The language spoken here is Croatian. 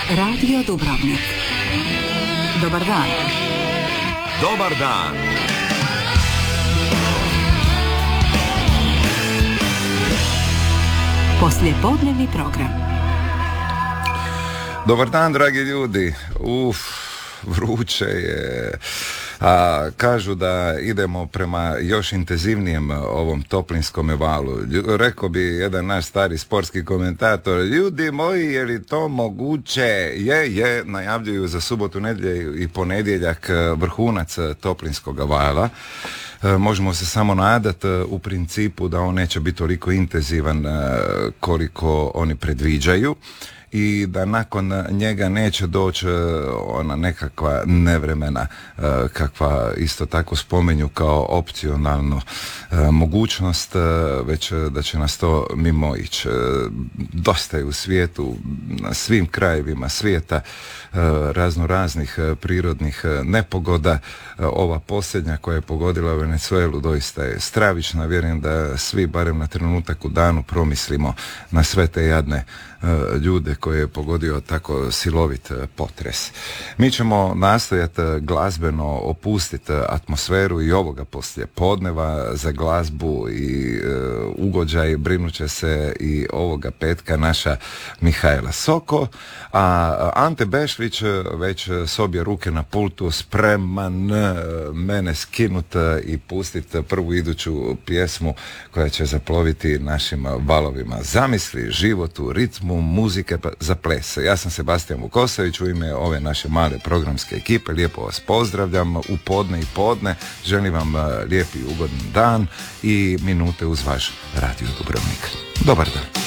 Radio Dubrovnik. Dobar dan. Dobar dan. Poslijepodnevni program. Dobar dan, dragi ljudi. Vruće je. A kažu da idemo prema još intenzivnijem ovom toplinskom valu. Rekao bi jedan naš stari sportski komentator, ljudi moji, je li to moguće? Je, najavljuju za subotu, nedjelju i ponedjeljak vrhunac toplinskog vala. Možemo se samo nadati u principu da on neće biti toliko intenzivan koliko oni predviđaju i da nakon njega neće doći ona nekakva nevremena kakva isto tako spomenju kao opcionalnu mogućnost, već da će nas to mimoići. Dosta je u svijetu, na svim krajevima svijeta razno raznih prirodnih nepogoda. Ova posljednja koja je pogodila Venezuelu doista je stravična. Vjerujem da svi barem na trenutak u danu promislimo na sve te jadne ljude koje je pogodio tako silovit potres. Mi ćemo nastojati glazbeno opustiti atmosferu i ovoga poslijepodneva. Za glazbu i ugođaj brinut će se i ovoga petka naša Mihajla Soko, a Ante Bešlić već s obje ruke na pultu spreman mene skinut i pustit prvu iduću pjesmu koja će zaploviti našim valovima zamisli, životu, ritmu, muzike za ples. Ja sam Sebastijan Vukosović, u ime ove naše male programske ekipe lijepo vas pozdravljam u podne i podne. Želim vam lijep i ugodan dan i minute uz vaš Radio Dubrovnik. Dobar dan.